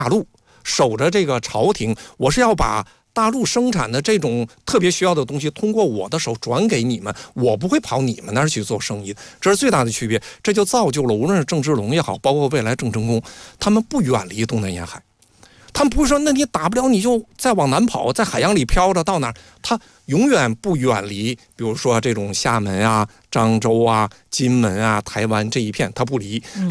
陆，守着这个朝廷，我是要把大陆生产的这种特别需要的东西通过我的手转给你们，我不会跑你们那儿去做生意，这是最大的区别。这就造就了无论是郑芝龙也好，包括未来郑成功，他们不远离东南沿海，他们不是说那你打不了你就再往南跑，在海洋里飘着到哪儿，他永远不远离，比如说这种厦门啊、漳州啊、金门啊、台湾这一片，他不离。